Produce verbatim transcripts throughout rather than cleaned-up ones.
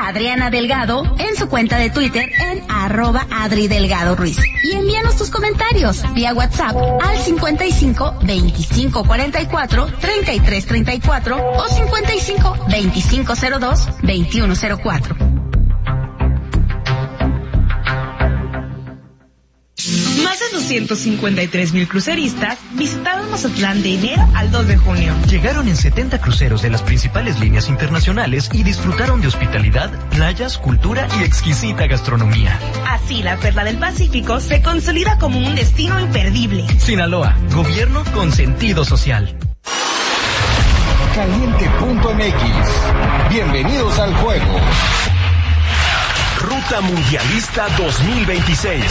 Adriana Delgado en su cuenta de Twitter en arroba Adri Delgado Ruiz. Y envíanos tus comentarios vía WhatsApp al cincuenta y cinco veinticinco cuarenta y cuatro treinta y tres treinta y cuatro o cincuenta y cinco veinticinco cero dos veintiuno cero cuatro. Más de doscientos cincuenta y tres mil cruceristas visitaron Mazatlán de enero al dos de junio. Llegaron en setenta cruceros de las principales líneas internacionales y disfrutaron de hospitalidad, playas, cultura y exquisita gastronomía. Así, la Perla del Pacífico se consolida como un destino imperdible. Sinaloa, gobierno con sentido social. Caliente punto M X. Bienvenidos al juego. Ruta Mundialista dos mil veintiséis.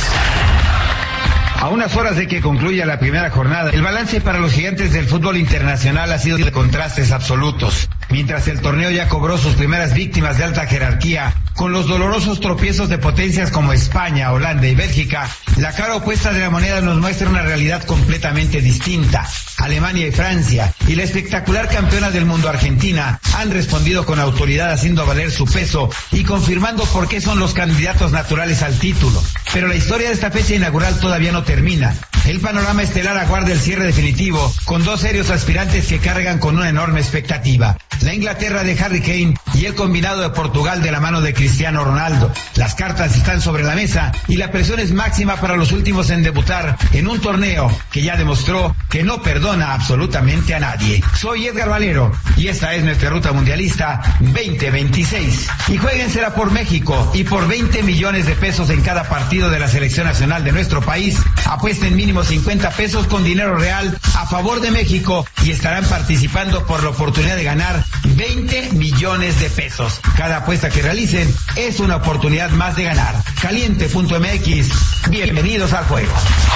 A unas horas de que concluya la primera jornada, el balance para los gigantes del fútbol internacional ha sido de contrastes absolutos. Mientras el torneo ya cobró sus primeras víctimas de alta jerarquía, con los dolorosos tropiezos de potencias como España, Holanda y Bélgica, la cara opuesta de la moneda nos muestra una realidad completamente distinta. Alemania y Francia, y la espectacular campeona del mundo Argentina, han respondido con autoridad haciendo valer su peso y confirmando por qué son los candidatos naturales al título. Pero la historia de esta fecha inaugural todavía no termina. El panorama estelar aguarda el cierre definitivo, con dos serios aspirantes que cargan con una enorme expectativa. La Inglaterra de Harry Kane y el combinado de Portugal de la mano de Cristiano Ronaldo. Las cartas están sobre la mesa y la presión es máxima para los últimos en debutar en un torneo que ya demostró que no perdona absolutamente a nadie. Soy Edgar Valero y esta es nuestra Ruta Mundialista veinte veintiséis. Y juéguensela por México y por veinte millones de pesos en cada partido de la selección nacional de nuestro país. Apuesten mínimo cincuenta pesos con dinero real a favor de México y estarán participando por la oportunidad de ganar veinte millones de pesos. Cada apuesta que realicen es una oportunidad más de ganar. Caliente punto M X. Bienvenidos al juego.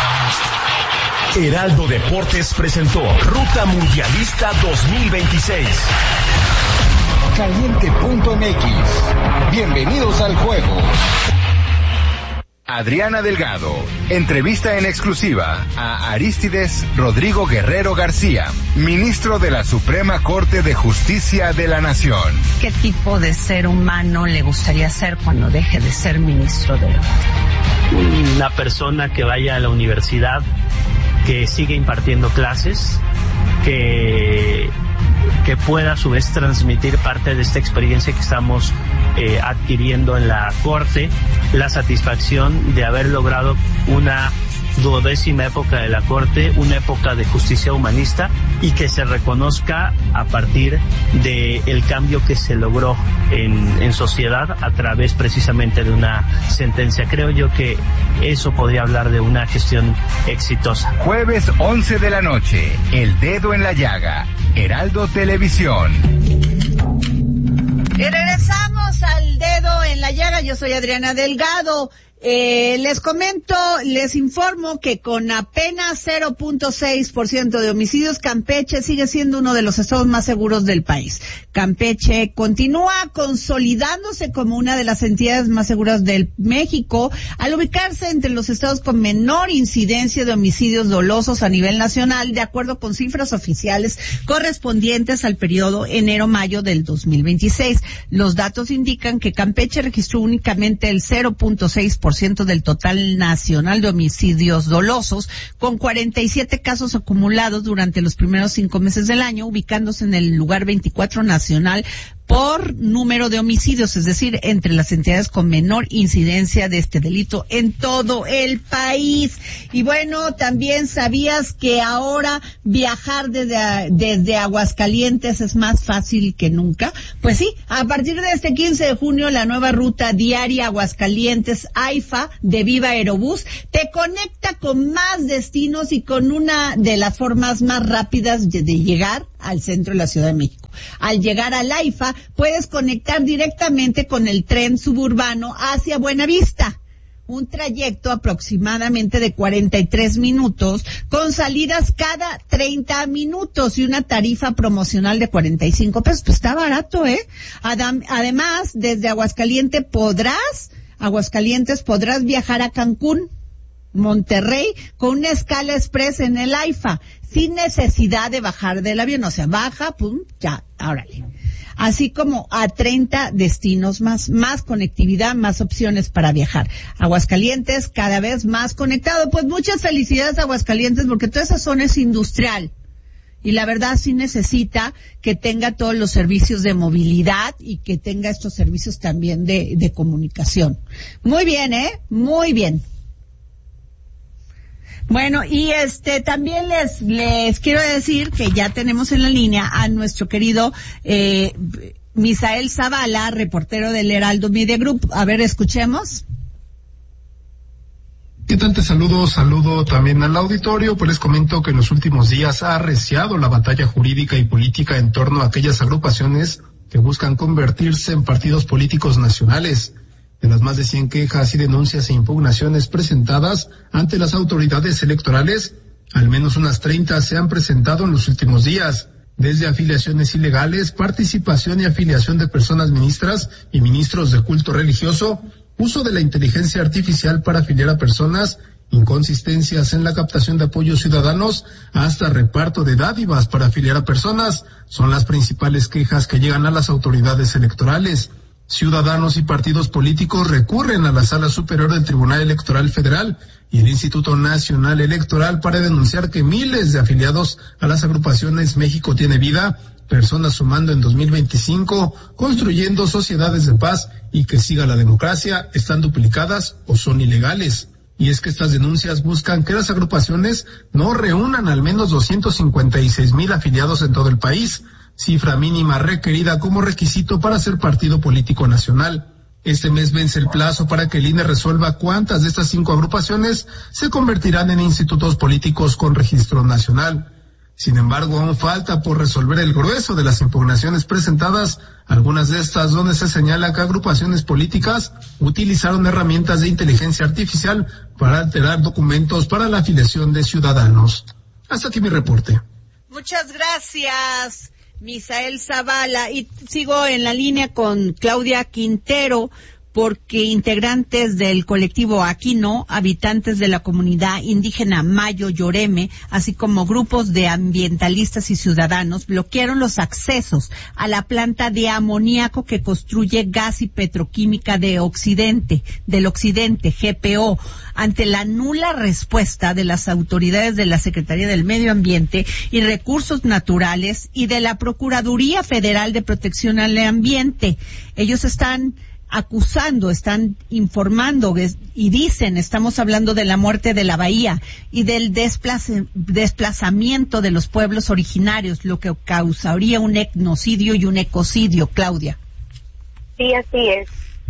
Heraldo Deportes presentó Ruta Mundialista dos mil veintiséis. Caliente punto M X. Bienvenidos al juego. Adriana Delgado, entrevista en exclusiva a Arístides Rodrigo Guerrero García, ministro de la Suprema Corte de Justicia de la Nación. ¿Qué tipo de ser humano le gustaría ser cuando deje de ser ministro de la Corte? Una persona que vaya a la universidad, que siga impartiendo clases, que que pueda a su vez transmitir parte de esta experiencia que estamos eh, adquiriendo en la Corte, la satisfacción de haber logrado una duodécima época de la Corte, una época de justicia humanista, y que se reconozca a partir del cambio que se logró en, en sociedad a través precisamente de una sentencia. Creo yo que eso podría hablar de una gestión exitosa. Jueves once de la noche, El Dedo en la Llaga, Heraldo Televisión. Y regresamos al Dedo en la Llaga. Yo soy Adriana Delgado. Eh, les comento, les informo que con apenas cero punto seis por ciento de homicidios, Campeche sigue siendo uno de los estados más seguros del país. Campeche continúa consolidándose como una de las entidades más seguras del México al ubicarse entre los estados con menor incidencia de homicidios dolosos a nivel nacional, de acuerdo con cifras oficiales correspondientes al periodo enero-mayo del dos mil veintiséis. Los datos indican que Campeche registró únicamente el cero punto seis por ciento del total nacional de homicidios dolosos, con cuarenta y siete casos acumulados durante los primeros cinco meses del año, ubicándose en el lugar veinticuatro nacional por número de homicidios, es decir, entre las entidades con menor incidencia de este delito en todo el país. Y bueno, también sabías que ahora viajar desde, desde Aguascalientes es más fácil que nunca. Pues sí, a partir de este quince de junio, la nueva ruta diaria Aguascalientes AIFA de Viva Aerobús te conecta con más destinos y con una de las formas más rápidas de, de llegar al centro de la Ciudad de México. Al llegar al AIFA, puedes conectar directamente con el tren suburbano hacia Buenavista. Un trayecto aproximadamente de cuarenta y tres minutos, con salidas cada treinta minutos y una tarifa promocional de cuarenta y cinco pesos. Pues está barato, ¿eh? Adam, además, desde Aguascalientes podrás, Aguascalientes podrás viajar a Cancún, Monterrey, con una escala express en el AIFA, sin necesidad de bajar del avión. O sea, baja, pum, ya, órale. así como a treinta destinos más, más conectividad, más opciones para viajar. Aguascalientes cada vez más conectado. Pues muchas felicidades a Aguascalientes, porque toda esa zona es industrial. Y la verdad sí necesita que tenga todos los servicios de movilidad y que tenga estos servicios también de, de comunicación. Muy bien, ¿eh? Muy bien. Bueno, y este también les les quiero decir que ya tenemos en la línea a nuestro querido eh, Misael Zavala, reportero del Heraldo Media Group. A ver, escuchemos. ¿Qué tal? Te saludo, saludo también al auditorio, pues les comento que en los últimos días ha arreciado la batalla jurídica y política en torno a aquellas agrupaciones que buscan convertirse en partidos políticos nacionales. De las más de cien quejas y denuncias e impugnaciones presentadas ante las autoridades electorales, al menos unas treinta se han presentado en los últimos días, desde afiliaciones ilegales, participación y afiliación de personas ministras y ministros de culto religioso, uso de la inteligencia artificial para afiliar a personas, inconsistencias en la captación de apoyos ciudadanos, hasta reparto de dádivas para afiliar a personas, son las principales quejas que llegan a las autoridades electorales. Ciudadanos y partidos políticos recurren a la Sala Superior del Tribunal Electoral Federal y el Instituto Nacional Electoral para denunciar que miles de afiliados a las agrupaciones México Tiene Vida, Personas Sumando en dos mil veinticinco, Construyendo Sociedades de Paz y Que Siga la Democracia están duplicadas o son ilegales. Y es que estas denuncias buscan que las agrupaciones no reúnan al menos doscientos cincuenta y seis mil afiliados en todo el país, cifra mínima requerida como requisito para ser partido político nacional. Este mes vence el plazo para que el I N E resuelva cuántas de estas cinco agrupaciones se convertirán en institutos políticos con registro nacional. Sin embargo, aún falta por resolver el grueso de las impugnaciones presentadas, algunas de estas donde se señala que agrupaciones políticas utilizaron herramientas de inteligencia artificial para alterar documentos para la afiliación de ciudadanos. Hasta aquí mi reporte. Muchas gracias, Misael Zavala, y sigo en la línea con Claudia Quintero, porque integrantes del colectivo Aquí No, habitantes de la comunidad indígena Mayo Yoreme, así como grupos de ambientalistas y ciudadanos, bloquearon los accesos a la planta de amoníaco que construye Gas y Petroquímica de Occidente, del Occidente, G P O, ante la nula respuesta de las autoridades de la Secretaría del Medio Ambiente y Recursos Naturales y de la Procuraduría Federal de Protección al Ambiente. Ellos están acusando, están informando y dicen, estamos hablando de la muerte de la bahía y del desplace, desplazamiento de los pueblos originarios, lo que causaría un etnocidio y un ecocidio. Claudia. Sí, así es.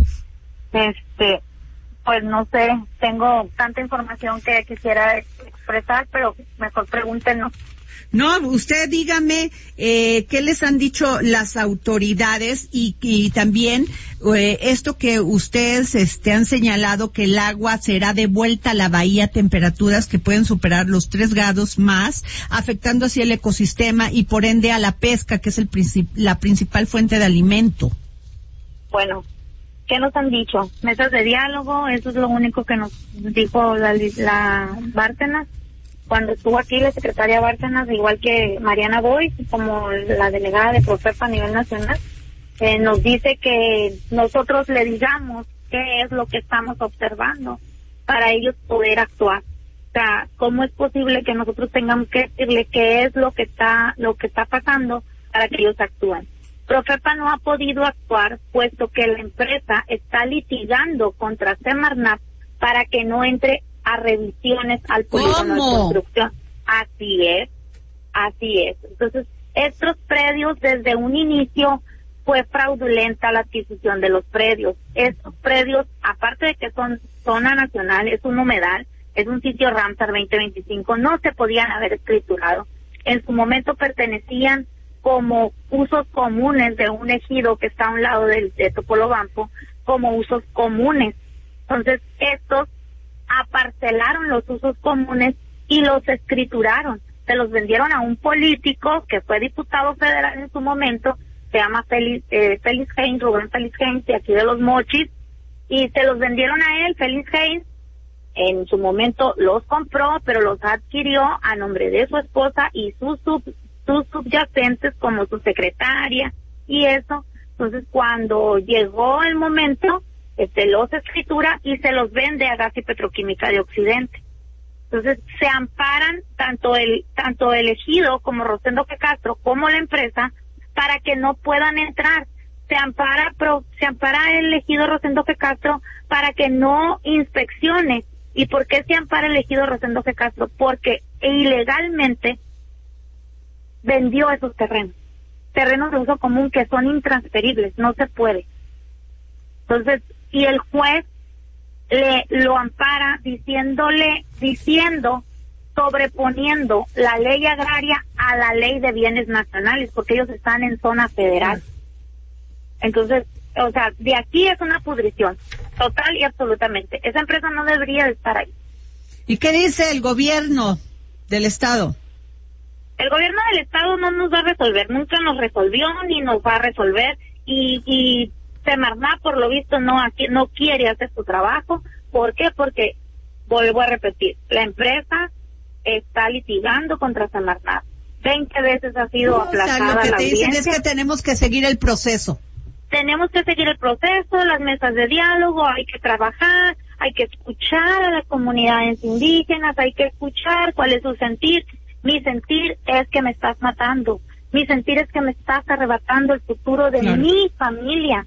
Este, pues no sé, tengo tanta información que quisiera expresar, pero mejor pregúntenos. No, usted dígame eh, qué les han dicho las autoridades y, y también eh, esto que ustedes este, han señalado, que el agua será devuelta a la bahía a temperaturas que pueden superar los tres grados más, afectando así el ecosistema y por ende a la pesca, que es el princip- la principal fuente de alimento. Bueno, ¿qué nos han dicho? Mesas de diálogo, eso es lo único que nos dijo la, la Bárcenas. Cuando estuvo aquí la secretaria Bárcenas, igual que Mariana Boy, como la delegada de Profepa a nivel nacional, eh, nos dice que nosotros le digamos qué es lo que estamos observando para ellos poder actuar. O sea, ¿cómo es posible que nosotros tengamos que decirle qué es lo que está lo que está pasando para que ellos actúen? Profepa no ha podido actuar puesto que la empresa está litigando contra Semarnat para que no entre a revisiones al polígono de construcción. Así es, así es. Entonces, estos predios desde un inicio fue fraudulenta la adquisición de los predios. Estos predios, aparte de que son zona nacional, es un humedal, es un sitio Ramsar veinte veinticinco, no se podían haber escriturado. En su momento pertenecían como usos comunes de un ejido que está a un lado del, de Topolobampo, como usos comunes. Entonces, estos aparcelaron los usos comunes y los escrituraron. Se los vendieron a un político que fue diputado federal en su momento, se llama Félix, eh, Félix Heinz, Rubén Félix Heinz, de aquí de Los Mochis, y se los vendieron a él. Félix Heinz en su momento los compró, pero los adquirió a nombre de su esposa y sus, sub, sus subyacentes como su secretaria y eso. Entonces, cuando llegó el momento, este, los escritura y se los vende a Gas y Petroquímica de Occidente. Entonces, se amparan tanto el tanto el ejido como Rosendo G. Castro como la empresa para que no puedan entrar. Se ampara pro, se ampara el ejido Rosendo G. Castro para que no inspeccione. ¿Y por qué se ampara el ejido Rosendo G. Castro? Porque ilegalmente vendió esos terrenos. Terrenos de uso común que son intransferibles, no se puede. Entonces, y el juez le lo ampara diciéndole, diciendo, sobreponiendo la ley agraria a la ley de bienes nacionales, porque ellos están en zona federal. Entonces, o sea, de aquí es una pudrición, total y absolutamente. Esa empresa no debería de estar ahí. ¿Y qué dice el gobierno del estado? El gobierno del estado no nos va a resolver, nunca nos resolvió ni nos va a resolver, y, y Semarnat, por lo visto, no aquí no quiere hacer su trabajo. ¿Por qué? Porque, vuelvo a repetir, la empresa está litigando contra Semarnat. Veinte veces ha sido no, aplazada la audiencia. Lo que te dicen es que tenemos que seguir el proceso. Tenemos que seguir el proceso, las mesas de diálogo, hay que trabajar, hay que escuchar a las comunidades indígenas, hay que escuchar cuál es su sentir. Mi sentir es que me estás matando, mi sentir es que me estás arrebatando el futuro de claro. mi familia.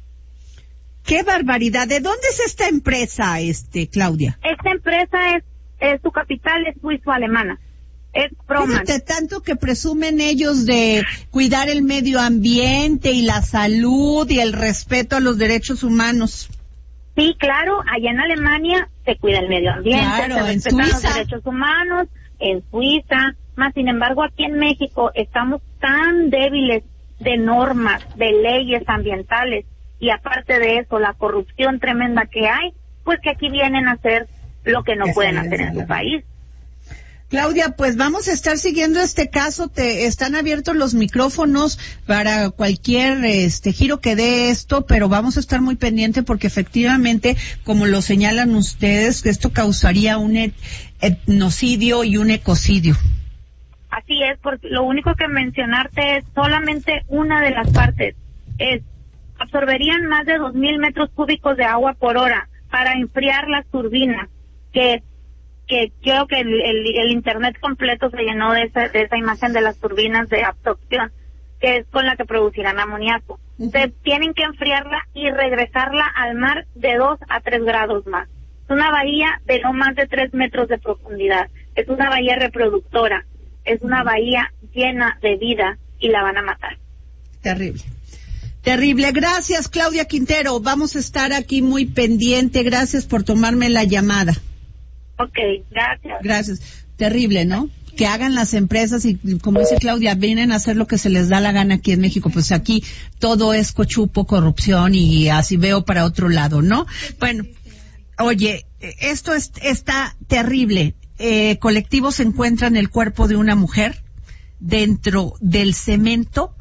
¡Qué barbaridad! ¿De dónde es esta empresa, este, Claudia? Esta empresa es, es su capital es suizo-alemana. Es Proman. Fíjate, tanto que presumen ellos de cuidar el medio ambiente y la salud y el respeto a los derechos humanos. Sí, claro, allá en Alemania se cuida el medio ambiente, claro, se respetan los derechos humanos, en Suiza, más sin embargo aquí en México estamos tan débiles de normas, de leyes ambientales, y aparte de eso la corrupción tremenda que hay, pues que aquí vienen a hacer lo que no Esa pueden hacer en su país. Claudia, pues vamos a estar siguiendo este caso. Te están abiertos los micrófonos para cualquier este giro que dé esto, pero vamos a estar muy pendiente porque efectivamente, como lo señalan ustedes, esto causaría un et- etnocidio y un ecocidio. Así es, porque lo único que mencionarte es solamente una de las partes. Es absorberían más de dos mil metros cúbicos de agua por hora para enfriar las turbinas, que que creo que el, el, el internet completo se llenó de esa, de esa imagen de las turbinas de absorción, que es con la que producirán amoníaco. Uh-huh. Se tienen que enfriarla y regresarla al mar de dos a tres grados más. Es una bahía de no más de tres metros de profundidad. Es una bahía reproductora. Es una bahía llena de vida y la van a matar. Terrible. Terrible. Gracias, Claudia Quintero. Vamos a estar aquí muy pendiente. Gracias por tomarme la llamada. Ok, gracias. Gracias. Terrible, ¿no? Que hagan las empresas y, como dice Claudia, vienen a hacer lo que se les da la gana aquí en México. Pues aquí todo es cochupo, corrupción y así veo para otro lado, ¿no? Bueno, oye, esto es, está terrible. Eh, colectivos encuentran el cuerpo de una mujer dentro del cemento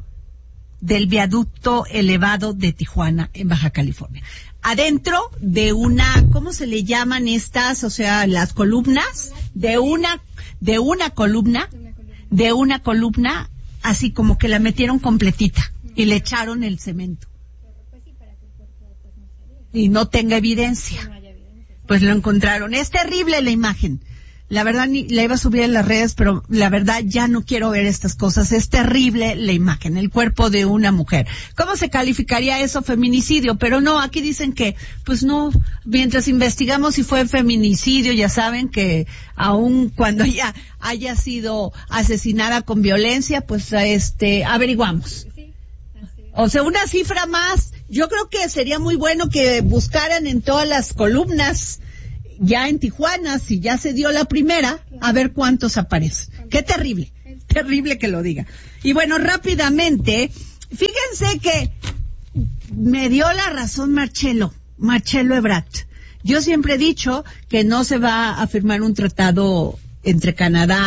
del viaducto elevado de Tijuana, en Baja California. Adentro de una, ¿cómo se le llaman estas? O sea, las columnas, de una, de una columna, de una columna, así como que la metieron completita y le echaron el cemento. Y no tenga evidencia. Pues lo encontraron. Es terrible la imagen. La verdad, ni la iba a subir en las redes, pero la verdad ya no quiero ver estas cosas. Es terrible la imagen, el cuerpo de una mujer. ¿Cómo se calificaría eso? Feminicidio. Pero no, aquí dicen que, pues no, mientras investigamos si fue feminicidio, ya saben que aun cuando ya haya sido asesinada con violencia, pues este, averiguamos. O sea, una cifra más. Yo creo que sería muy bueno que buscaran en todas las columnas, ya en Tijuana, si ya se dio la primera, a ver cuántos aparecen. Qué terrible, terrible que lo diga. Y bueno, rápidamente, fíjense que me dio la razón Marcelo, Marcelo Ebrard. Yo siempre he dicho que no se va a firmar un tratado entre Canadá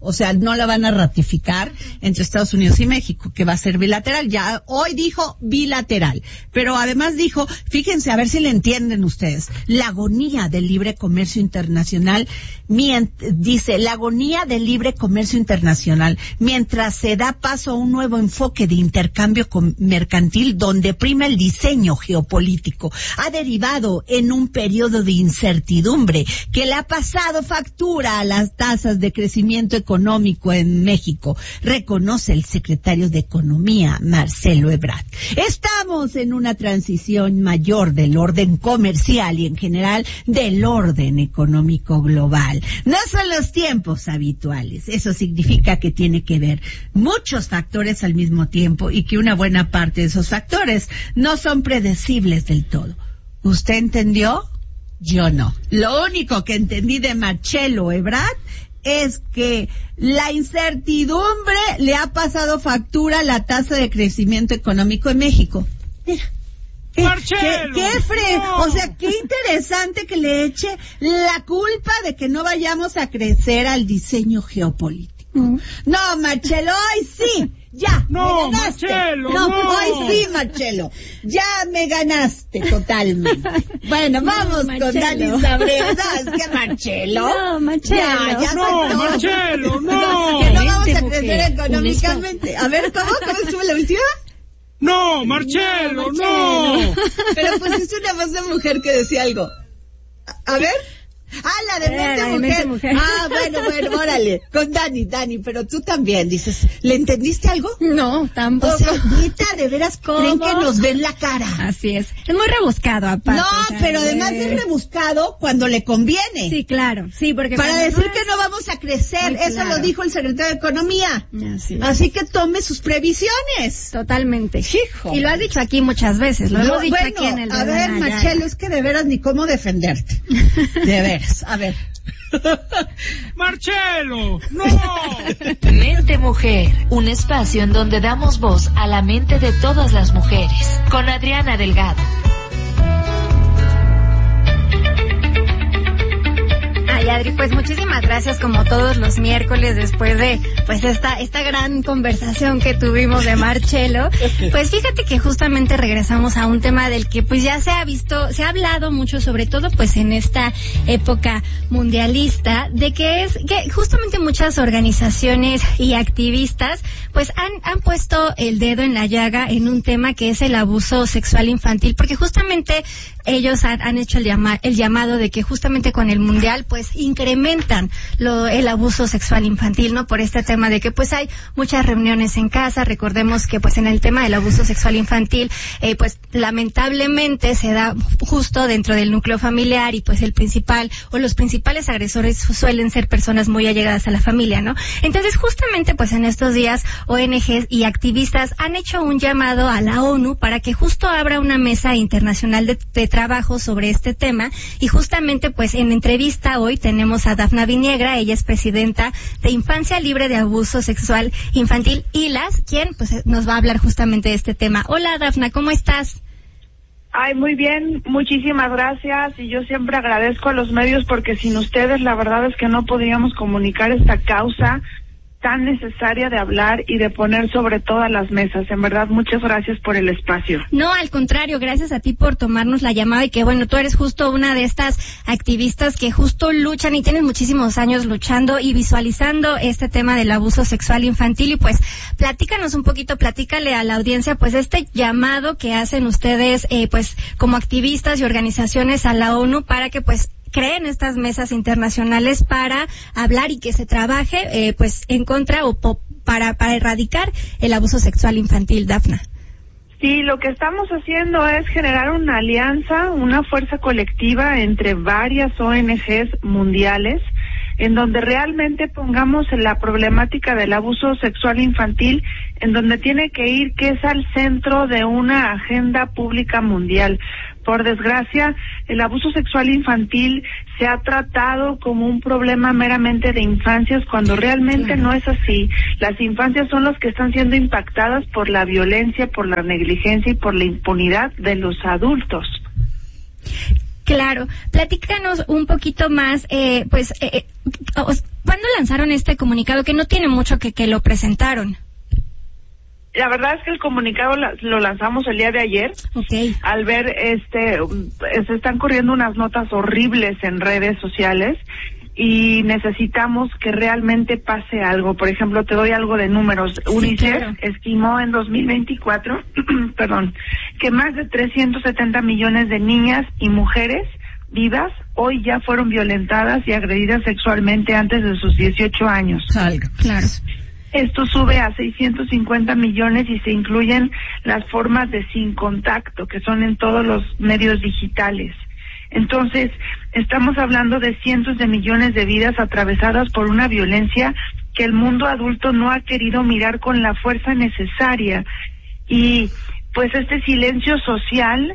O sea, no la van a ratificar entre Estados Unidos y México, que va a ser bilateral. Ya hoy dijo bilateral, pero además dijo, fíjense, a ver si le entienden ustedes, la agonía del libre comercio internacional, mient- dice, la agonía del libre comercio internacional, mientras se da paso a un nuevo enfoque de intercambio mercantil donde prima el diseño geopolítico, ha derivado en un periodo de incertidumbre que le ha pasado factura a las tasas de crecimiento económico en México, reconoce el secretario de Economía, Marcelo Ebrard. Estamos en una transición mayor del orden comercial y en general del orden económico global. No son los tiempos habituales. Eso significa que tiene que ver muchos factores al mismo tiempo y que una buena parte de esos factores no son predecibles del todo. ¿Usted entendió? Yo no. Lo único que entendí de Marcelo Ebrard es que la incertidumbre le ha pasado factura a la tasa de crecimiento económico en México. Mira. ¿Qué, Marcelo, qué, qué fre no. O sea, qué interesante que le eche la culpa de que no vayamos a crecer al diseño geopolítico. Mm. No, Marcelo, hoy sí, ya, no, me ganaste. Marcelo, no, no, hoy sí, Marcelo, ya me ganaste totalmente. Bueno, vamos no, con Dani Sabrera. No, es que Marcelo. No, Marcelo. Ya, ya no, saltó. Marcelo, no. Que no vamos a Mujer, crecer económicamente. A ver, ¿cómo? ¿Cómo estuvo la última? No, Marcelo, no, no. Pero pues es una voz de mujer que decía algo. A, a ver. Ah, la de mente, la de mujer. mente mujer. Ah, bueno, bueno, órale. Con Dani, Dani, pero tú también dices, ¿le entendiste algo? No, tampoco. O sea, Nita, de veras, ¿cómo? creen que nos ven la cara. Así es. Es muy rebuscado, aparte. No, o sea, pero además de... es rebuscado cuando le conviene. Sí, claro. Sí, porque para decir no que no vamos a crecer. Muy Eso claro. lo dijo el secretario de Economía. Así es. Así que tome sus previsiones. Totalmente. Hijo. Y lo has dicho aquí muchas veces. Lo No, hemos dicho bueno, aquí en el a ver, Naya. Marcelo, es que de veras ni cómo defenderte. De veras. A ver. Marcelo, no. Mente Mujer, un espacio en donde damos voz a la mente de todas las mujeres, con Adriana Delgado. Ay, Adri, pues muchísimas gracias como todos los miércoles después de pues esta esta gran conversación que tuvimos de Marcelo. Pues fíjate que justamente regresamos a un tema del que pues ya se ha visto, se ha hablado mucho, sobre todo pues en esta época mundialista, de que es que justamente muchas organizaciones y activistas pues han han puesto el dedo en la llaga en un tema que es el abuso sexual infantil, porque justamente ellos han, han hecho el, llama, el llamado de que justamente con el mundial pues incrementan lo, el abuso sexual infantil, ¿no? Por este tema de que pues hay muchas reuniones en casa. Recordemos que pues en el tema del abuso sexual infantil eh, pues lamentablemente se da justo dentro del núcleo familiar y pues el principal o los principales agresores suelen ser personas muy allegadas a la familia, ¿no? Entonces justamente pues en estos días O N Ges y activistas han hecho un llamado a la ONU para que justo abra una mesa internacional de, de trabajo sobre este tema, y justamente pues en entrevista hoy tenemos a Dafna Viniegra. Ella es presidenta de Infancia Libre de Abuso Sexual Infantil, I L A S, quien pues nos va a hablar justamente de este tema. Hola Dafna, ¿cómo estás? Ay, muy bien, muchísimas gracias, y yo siempre agradezco a los medios porque sin ustedes la verdad es que no podríamos comunicar esta causa tan necesaria de hablar y de poner sobre todas las mesas. En verdad, muchas gracias por el espacio. No, al contrario, gracias a ti por tomarnos la llamada, y que bueno, tú eres justo una de estas activistas que justo luchan y tienes muchísimos años luchando y visualizando este tema del abuso sexual infantil. Y pues platícanos un poquito, platícale a la audiencia pues este llamado que hacen ustedes eh, pues como activistas y organizaciones a la ONU para que pues creen estas mesas internacionales para hablar y que se trabaje eh, pues en contra o po, para para erradicar el abuso sexual infantil, Dafna. Sí, lo que estamos haciendo es generar una alianza, una fuerza colectiva entre varias O N Ges mundiales, en donde realmente pongamos la problemática del abuso sexual infantil, en donde tiene que ir, que es al centro de una agenda pública mundial. Por desgracia, el abuso sexual infantil se ha tratado como un problema meramente de infancias, cuando realmente no es así. Las infancias son las que están siendo impactadas por la violencia, por la negligencia y por la impunidad de los adultos. Claro, platícanos un poquito más, eh, pues, eh, ¿cuándo lanzaron este comunicado? Que no tiene mucho que, que lo presentaron. La verdad es que el comunicado lo lanzamos el día de ayer. Okay. Al ver, este, se están corriendo unas notas horribles en redes sociales y necesitamos que realmente pase algo. Por ejemplo, te doy algo de números. Sí, UNICEF claro. estimó en dos mil veinticuatro, perdón, que más de trescientos setenta millones de niñas y mujeres vivas hoy ya fueron violentadas y agredidas sexualmente antes de sus dieciocho años. Salga, claro. Esto sube a seiscientos cincuenta millones y se incluyen las formas de sin contacto, que son en todos los medios digitales. Entonces, estamos hablando de cientos de millones de vidas atravesadas por una violencia que el mundo adulto no ha querido mirar con la fuerza necesaria. Y pues este silencio social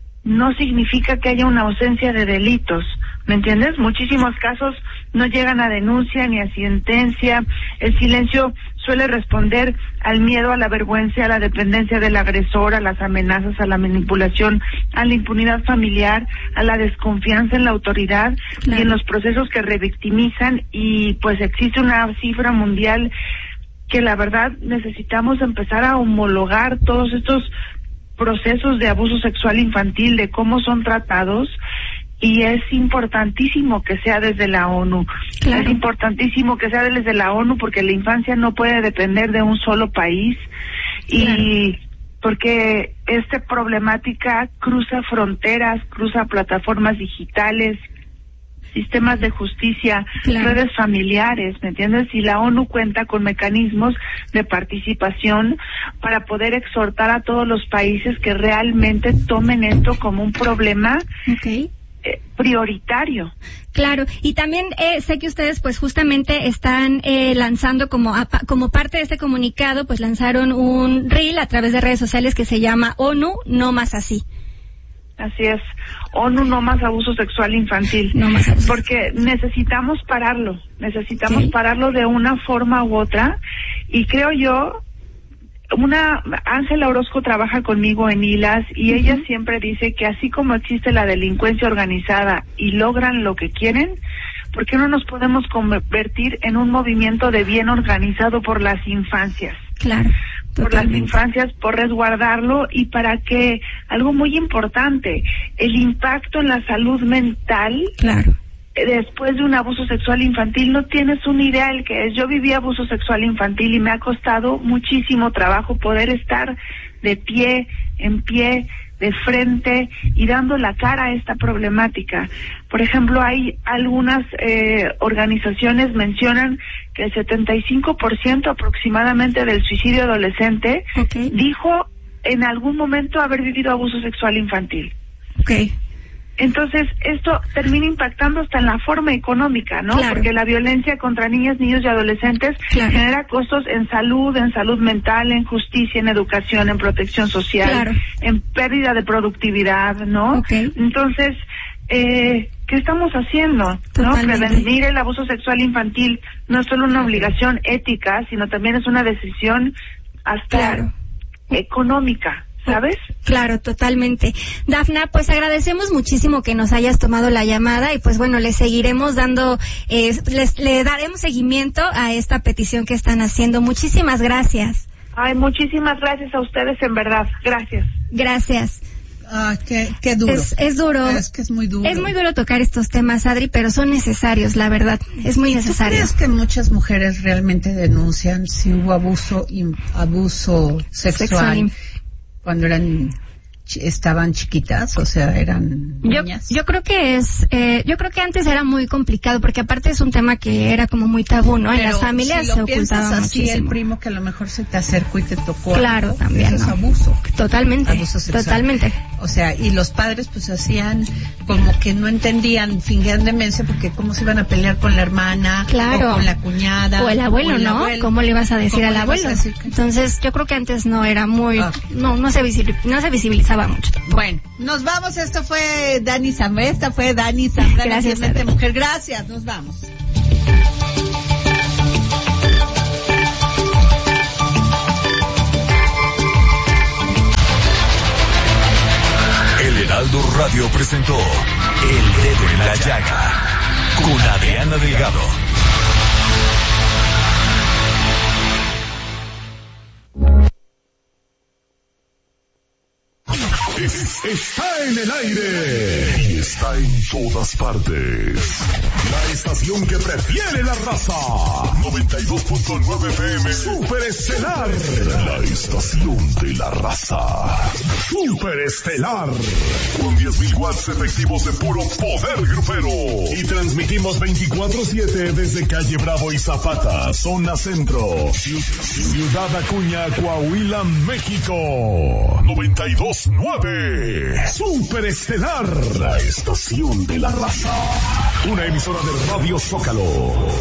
no significa que haya una ausencia de delitos, ¿me entiendes? Muchísimos casos no llegan a denuncia ni a sentencia. El silencio suele responder al miedo, a la vergüenza, a la dependencia del agresor, a las amenazas, a la manipulación, a la impunidad familiar, a la desconfianza en la autoridad, claro, y en los procesos que revictimizan. Y pues existe una cifra mundial que la verdad necesitamos empezar a homologar todos estos procesos de abuso sexual infantil, de cómo son tratados. Y es importantísimo que sea desde la ONU. Claro. Es importantísimo que sea desde la ONU porque la infancia no puede depender de un solo país. Claro. Y porque esta problemática cruza fronteras, cruza plataformas digitales, sistemas de justicia, claro, redes familiares, ¿me entiendes? Y la ONU cuenta con mecanismos de participación para poder exhortar a todos los países que realmente tomen esto como un problema. Okay. Eh, prioritario. Claro, y también eh, sé que ustedes pues justamente están eh, lanzando como a, como parte de este comunicado, pues lanzaron un reel a través de redes sociales que se llama ONU No Más Así. Así es, ONU No Más Abuso Sexual Infantil. No más abuso. Porque necesitamos pararlo, necesitamos sí. pararlo de una forma u otra, y creo yo, una Ángela Orozco trabaja conmigo en ILAS y uh-huh. ella siempre dice que así como existe la delincuencia organizada y logran lo que quieren, ¿por qué no nos podemos convertir en un movimiento de bien organizado por las infancias? Claro, por totalmente. Las infancias, por resguardarlo, y para que, algo muy importante, el impacto en la salud mental. Claro. Después de un abuso sexual infantil, no tienes una idea el que es. Yo viví abuso sexual infantil y me ha costado muchísimo trabajo poder estar de pie, en pie, de frente y dando la cara a esta problemática. Por ejemplo, hay algunas eh, organizaciones mencionan que el setenta y cinco por ciento aproximadamente del suicidio adolescente okay. dijo en algún momento haber vivido abuso sexual infantil. Okay. Entonces, esto termina impactando hasta en la forma económica, ¿no? Claro. Porque la violencia contra niñas, niños y adolescentes claro. genera costos en salud, en salud mental, en justicia, en educación, en protección social, claro. en pérdida de productividad, ¿no? Okay. Entonces, eh, ¿qué estamos haciendo? Totalmente. ¿No? Prevenir el abuso sexual infantil no es solo una obligación ética, sino también es una decisión hasta claro. económica. ¿Sabes? Claro, totalmente. Dafna, pues agradecemos muchísimo que nos hayas tomado la llamada y pues bueno, le seguiremos dando, eh, les, le daremos seguimiento a esta petición que están haciendo. Muchísimas gracias. Ay, muchísimas gracias a ustedes, en verdad. Gracias. Gracias. Ah, qué, qué duro. Es, es duro. Es que es muy duro. Es muy duro tocar estos temas, Adri, pero son necesarios, la verdad. Es muy ¿Y necesario. ¿Tú crees que muchas mujeres realmente denuncian si hubo abuso, abuso sexual, sexual. cuando eran estaban chiquitas, o sea, eran niñas? Yo, yo creo que es, eh, yo creo que antes era muy complicado, porque aparte es un tema que era como muy tabú, ¿no? Pero en las familias si se lo ocultaba así, muchísimo. El primo que a lo mejor se te acercó y te tocó. Claro, algo, también. Eso ¿no? es abuso. Totalmente. Abuso sexual. Totalmente. O sea, y los padres pues hacían como que no entendían, fingían demencia, porque cómo se iban a pelear con la hermana, claro. o con la cuñada, o el abuelo, o el ¿no? abuelo. ¿Cómo le ibas a decir al abuelo? Decir que... Entonces, yo creo que antes no era muy, okay. no, no se visibil, no se visibilizaba mucho. Bueno, nos vamos. Esto fue Dani Zambra. Esta fue Dani Zambra. Gracias, Mente Mujer. Gracias. Nos vamos. El Heraldo Heraldo Radio presentó El Dedo en la Llaga con Adriana Delgado. Es, está en el aire y está en todas partes. La estación que prefiere la raza. noventa y dos punto nueve F M Super Estelar. La estación de la raza. Super Estelar. Con diez mil watts efectivos de puro poder grupero. Y transmitimos veinticuatro siete desde Calle Bravo y Zapata, zona centro. Ciudad Acuña, Coahuila, México. noventa y dos punto nueve. Super Estelar, la estación de la raza. Una emisora de Radio Zócalo.